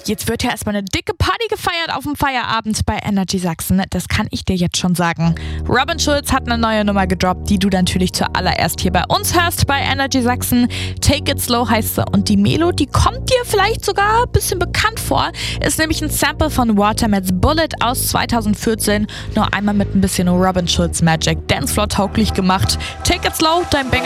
Jetzt wird ja erstmal eine dicke Party gefeiert auf dem Feierabend bei Energy Sachsen. Das kann ich dir jetzt schon sagen. Robin Schulz hat eine neue Nummer gedroppt, die du natürlich zuallererst hier bei uns hörst bei Energy Sachsen. Take It Slow heißt sie und die Melo, die kommt dir vielleicht sogar ein bisschen bekannt vor. Ist nämlich ein Sample von Watermats Bullet aus 2014. Nur einmal mit ein bisschen Robin Schulz Magic Dancefloor tauglich gemacht. Take It Slow, dein Banger